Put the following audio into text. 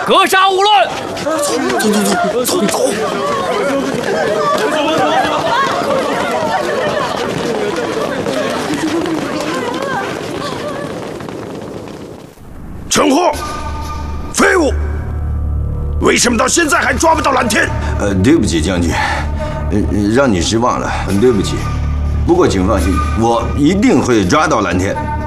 格杀勿论。 走。蠢货，废物！为什么到现在还抓不到蓝天？ 对不起，将军，让你失望了，对不起。不过请放心，我一定会抓到蓝天。